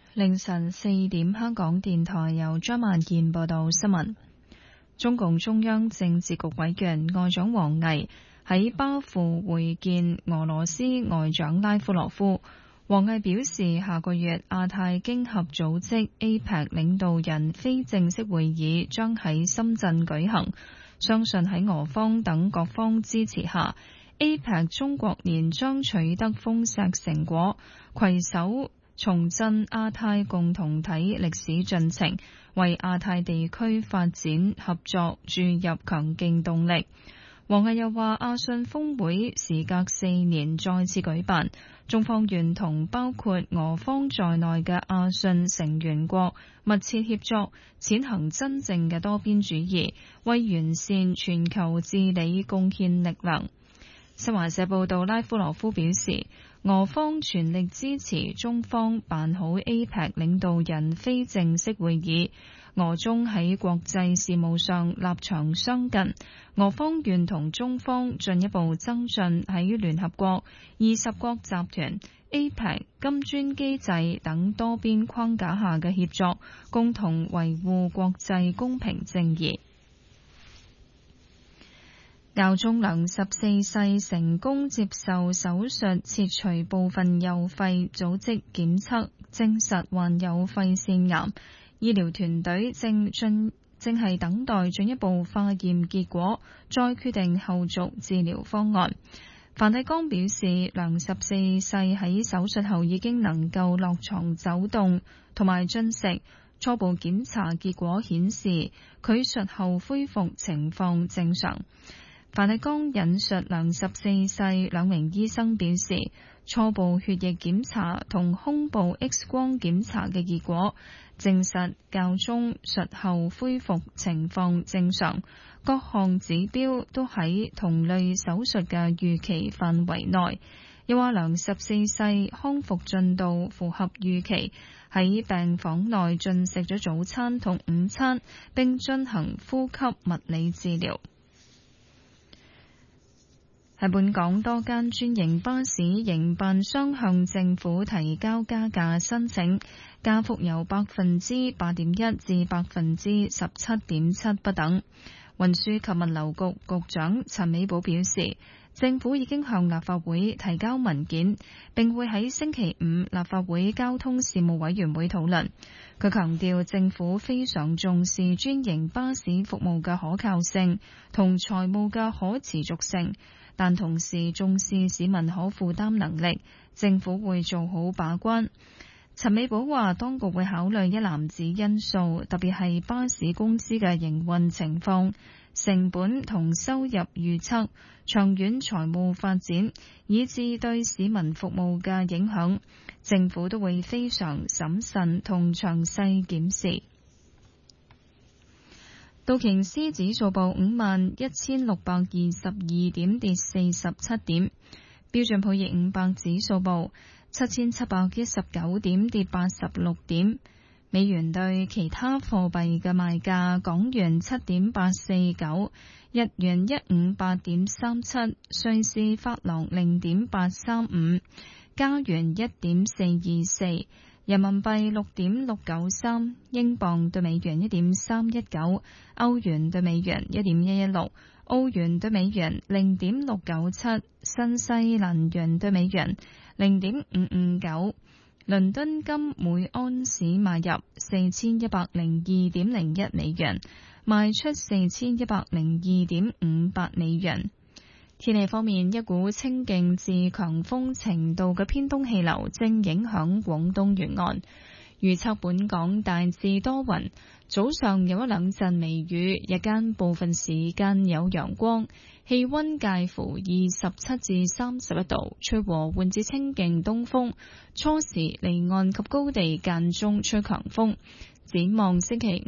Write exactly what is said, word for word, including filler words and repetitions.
凌晨四點，香港電台由張萬燕報道新聞。中共中央政治局委員外長王毅喺巴庫會見俄羅斯外長拉夫羅夫。王毅表示，下個月亞太經合組織 A P E C 領導人非正式會議將喺深圳舉行，相信喺俄方等各方支持下， A P E C 中國年將取得豐碩成果，攜手重振亞太共同體歷史進程，為亞太地區發展合作注入強勁動力。王毅又話，亞信峰會時隔四年再次舉辦，中方願同包括俄方在內嘅亞信成員國密切協作，踐行真正嘅多邊主義，為完善全球治理貢獻力量。新華社報道，拉夫羅夫表示，俄方全力支持中方辦好 A P E C 領導人非正式會議，俄中喺國際事務上立場相近，俄方願同中方進一步增進喺聯合國、二十國集團、A P E C、金磚機制等多邊框架下嘅協作，共同維護國際公平正義。教宗良十四世成功接受手術切除部分右肺組織檢測，證實患有肺腺癌。醫療團隊正進正係等待進一步化驗結果，再決定後續治療方案。梵蒂岡表示，良十四世喺手術後已經能夠落床走動同埋進食，初步檢查結果顯示佢術後恢復情況正常。梵蒂岡引述良十四世兩名醫生表示，初步血液檢查同胸部 X 光檢查嘅結果證實教宗術後恢復情況正常，各項指標都喺同類手術嘅預期範圍內。又話良十四世康復進度符合預期，喺病房內進食咗早餐同午餐，並進行呼吸物理治療。喺本港多間專營巴士營辦商向政府提交加價申請，加幅由百分之八點一至百分之十七點七不等。運輸及物流局局長陳美寶表示，政府已經向立法會提交文件，並會喺星期五立法會交通事務委員會討論。佢強調，政府非常重視專營巴士服務嘅可靠性同財務嘅可持續性，但同時重視市民可負擔能力，政府會做好把關。陳美寶話，當局會考慮一籃子因素，特別係巴士公司嘅營運情況、成本同收入預測、長遠財務發展，以至對市民服務嘅影響，政府都會非常審慎同詳細檢視。道瓊斯指數報五萬一千六百二十二點，跌四十七點。標準普爾五百指數報七千七百一十九點，跌八十六點。美元對其他貨幣嘅賣價：港元七點八四九，日元一五八點三七，瑞士法郎零點八三五，加元一點四二四，人民幣六點六九三，英鎊對美元一點三一九，歐元對美元一點一一六，澳元對美元零點六九七，新西蘭元對美元零點五五九。倫敦金每安士買入四千一百零二點零一美元，賣出四千一百零二點五八美元。天氣方面，一股清勁至強風程度嘅偏東氣流正影響廣東沿岸，預測本港大致多雲，早上有一兩陣微雨，日間部分時間有陽光，氣溫介乎二十七至三十一度，吹和緩至清勁東風，初時離岸及高地間中吹強風。展望星期